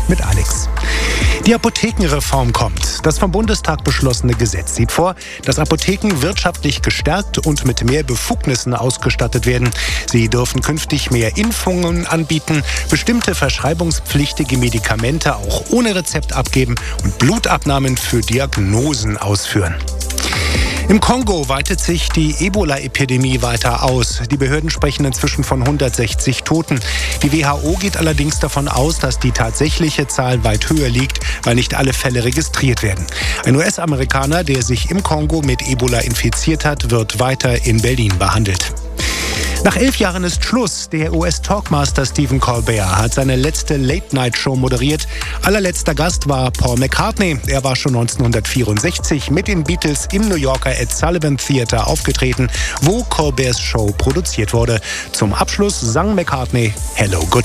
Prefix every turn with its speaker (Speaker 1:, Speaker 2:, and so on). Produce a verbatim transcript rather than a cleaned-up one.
Speaker 1: mit Alex. Die Apothekenreform kommt. Das vom Bundestag beschlossene Gesetz sieht vor, dass Apotheken wirtschaftlich gestärkt und mit mehr Befugnissen ausgestattet werden. Sie dürfen künftig mehr Impfungen anbieten, bestimmte verschreibungspflichtige Medikamente auch ohne Rezept abgeben und Blutabnahmen für Diagnosen ausführen. Im Kongo weitet sich die Ebola-Epidemie weiter aus. Die Behörden sprechen inzwischen von hundertsechzig Toten. Die W H O geht allerdings davon aus, dass die tatsächliche Zahl weit höher liegt, weil nicht alle Fälle registriert werden. Ein U S-Amerikaner, der sich im Kongo mit Ebola infiziert hat, wird weiter in Berlin behandelt. Nach elf Jahren ist Schluss. Der U S-Talkmaster Stephen Colbert hat seine letzte Late-Night-Show moderiert. Allerletzter Gast war Paul McCartney. Er war schon neunzehnhundertvierundsechzig mit den Beatles im New Yorker Ed Sullivan Theater aufgetreten, wo Colberts Show produziert wurde. Zum Abschluss sang McCartney Hello Goodbye.